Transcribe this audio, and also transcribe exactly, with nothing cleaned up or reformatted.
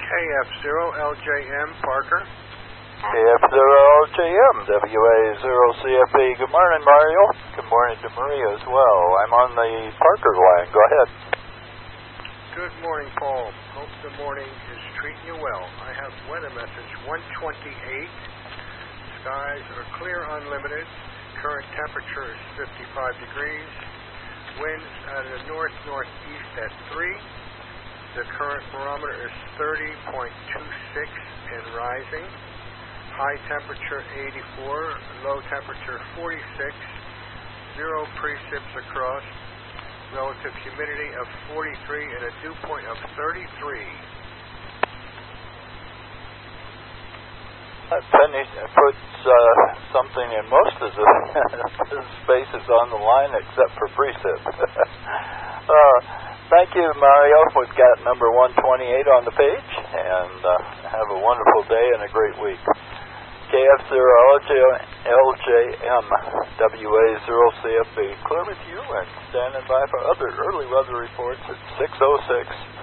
K F zero L J M, Parker. K F zero L J M, W A zero C F E. Good morning, Mario. Good morning to Maria as well. I'm on the Parker line. Go ahead. Good morning, Paul. Hope the morning is treating you well. I have weather message one twenty-eight. Skies are clear, unlimited. Current temperature is fifty-five degrees. Winds out of the north-northeast at three. The current barometer is thirty point two six and rising. High temperature eighty-four, low temperature forty-six. Zero precipits across. Relative humidity of forty-three and a dew point of thirty-three. That Penny puts uh, something in most of the spaces on the line except for precip. uh, thank you, Mario. We've got number one twenty-eight on the page, and uh, have a wonderful day and a great week. K F zero L J M, W A zero C F B. Clear with you and standing by for other early weather reports at six oh six.